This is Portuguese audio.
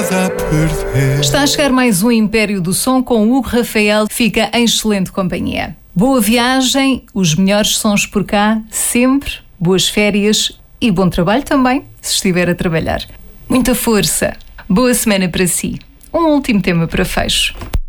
nada a perder. Está a chegar mais um Império do Som com o Hugo Rafael. Fica em excelente companhia. Boa viagem, os melhores sons por cá, sempre. Boas férias e bom trabalho também, se estiver a trabalhar. Muita força. Boa semana para si. Um último tema para fecho.